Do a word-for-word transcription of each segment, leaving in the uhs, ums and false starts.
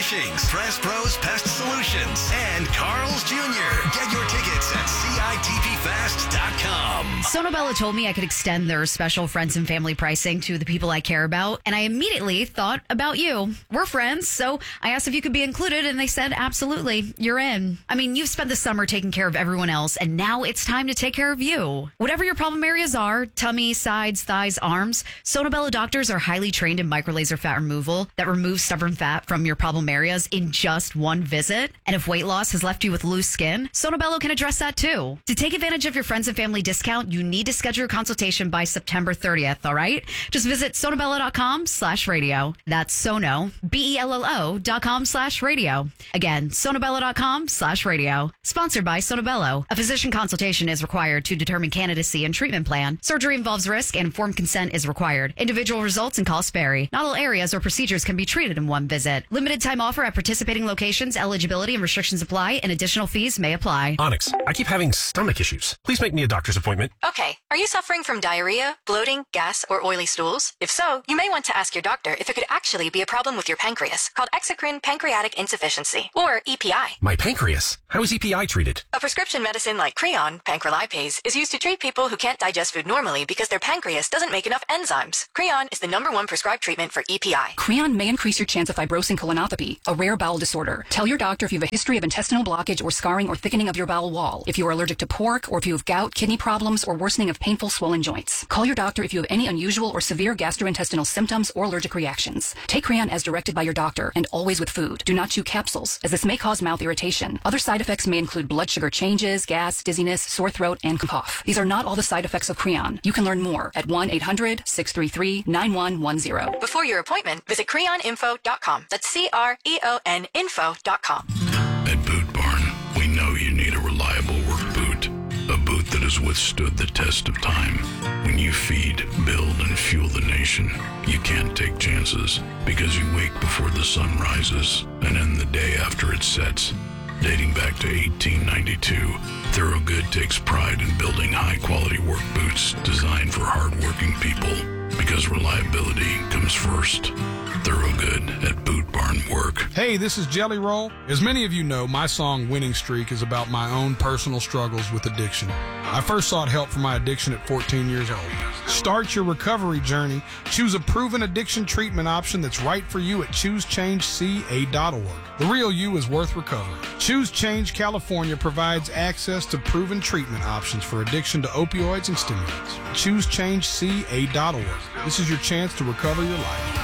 Furnishings, Press Pros Pest Solutions, and Carl's Junior Get your tickets at C I T P fast dot com. Sonobella told me I could extend their special friends and family pricing to the people I care about, and I immediately thought about you. We're friends, so I asked if you could be included, and they said, absolutely, you're in. I mean, you've spent the summer taking care of everyone else, and now it's time to take care of you. Whatever your problem areas are, tummy, sides, thighs, arms, Sonobella doctors are highly trained in microlaser fat removal that removes stubborn fat from your problem areas in just one visit. And if weight loss has left you with loose skin, Sonobella can address that too. To take advantage of your friends and family discount, you need to schedule your consultation by September thirtieth, all right? Just visit sonobella.com slash radio. That's sono, B E L L O dot com slash radio. Again, sonobella.com slash radio. Sponsored by Sonobello. A physician consultation is required to determine candidacy and treatment plan. Surgery involves risk and informed consent is required. Individual results and costs vary. Not all areas or procedures can be treated in one visit. Limited time offer at participating locations. Eligibility and restrictions apply, and additional fees may apply. Onyx, I keep having stomach issues. Please make me a doctor's appointment. Okay. Are you suffering from diarrhea, bloating, gas, or oily stools? If so, you may want to ask your doctor if it could actually be a problem with your pancreas, called exocrine pancreatic insufficiency, or E P I. My pancreas? How is E P I treated? A prescription medicine like Creon, pancrelipase, is used to treat people who can't digest food normally because their pancreas doesn't make enough enzymes. Creon is the number one prescribed treatment for E P I. Creon may increase your chance of fibrosing colonopathy, a rare bowel disorder. Tell your doctor if you have a history of intestinal blockage or scarring or thickening of your bowel wall, if you are allergic to pork, or if you have gout, kidney problems, or worsening of painful swollen joints. Call your doctor if you have any unusual or severe gastrointestinal symptoms or allergic reactions. Take Creon as directed by your doctor, and always with food. Do not chew capsules, as this may cause mouth irritation. Other side effects may include blood sugar changes, gas, dizziness, sore throat, and cough. These are not all the side effects of Creon. You can learn more at one eight hundred, six three three, nine one one zero. Before your appointment, visit creon info dot com. That's C R E O N info dot com. At Boot Barn, we know you need a reliable work boot. A boot that has withstood the test of time. When you feed, build, and fuel the nation, you can't take chances because you wake before the sun rises and end the day after it sets. Dating back to eighteen ninety-two, Thorogood takes pride in building high-quality work boots designed for hard-working people because reliability comes first. Thorogood at Boot Barn Work. Hey, this is Jelly Roll. As many of you know, my song Winning Streak is about my own personal struggles with addiction. I first sought help for my addiction at fourteen years old. Start your recovery journey. Choose a proven addiction treatment option that's right for you at choose change C A dot org. The real you is worth recovering. Choose Change California provides access to proven treatment options for addiction to opioids and stimulants. choose change C A dot org. This is your chance to recover your life.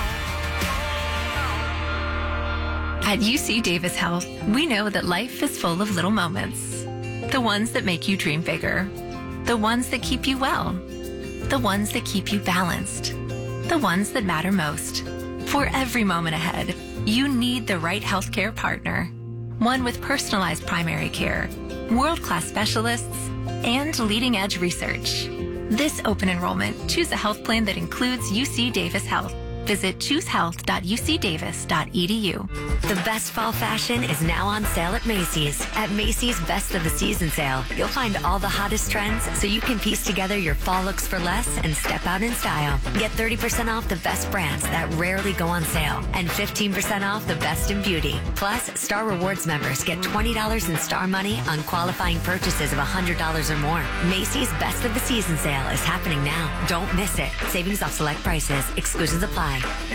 At U C Davis Health, we know that life is full of little moments. The ones that make you dream bigger. The ones that keep you well. The ones that keep you balanced. The ones that matter most. For every moment ahead, you need the right healthcare partner. One with personalized primary care, world-class specialists, and leading-edge research. This open enrollment, choose a health plan that includes U C Davis Health. Visit choose health dot u c davis dot e d u. The best fall fashion is now on sale at Macy's. At Macy's Best of the Season sale, you'll find all the hottest trends so you can piece together your fall looks for less and step out in style. Get thirty percent off the best brands that rarely go on sale and fifteen percent off the best in beauty. Plus, Star Rewards members get twenty dollars in Star Money on qualifying purchases of one hundred dollars or more. Macy's Best of the Season sale is happening now. Don't miss it. Savings off select prices. Exclusions apply.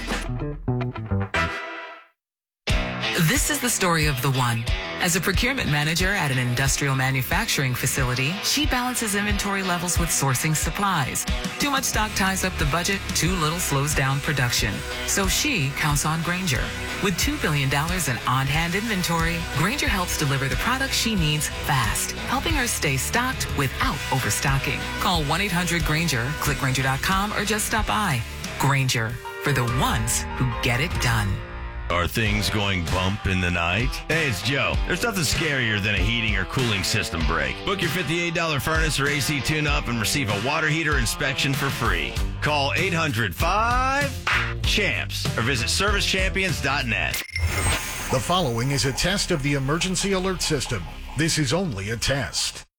This is the story of the one. As a procurement manager at an industrial manufacturing facility, she balances inventory levels with sourcing supplies. Too much stock ties up the budget, too little slows down production. So she counts on Grainger. With two billion dollars in on-hand inventory, Grainger helps deliver the products she needs fast, helping her stay stocked without overstocking. Call one eight hundred Grainger, click Grainger dot com, or just stop by. Grainger, for the ones who get it done. Are things going bump in the night? Hey, it's Joe. There's nothing scarier than a heating or cooling system break. Book your fifty-eight dollars furnace or A C tune-up and receive a water heater inspection for free. Call eight hundred five champs or visit service champions dot net. The following is a test of the emergency alert system. This is only a test.